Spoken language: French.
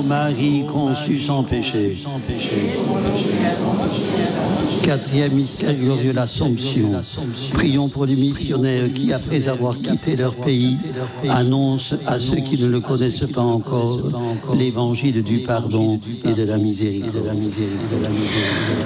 Marie conçue sans péché. Quatrième mystère glorieux, l'Assomption. Prions pour les missionnaires qui, après avoir quitté leur pays, annoncent à ceux qui ne le connaissent pas encore l'évangile du pardon et de la miséricorde.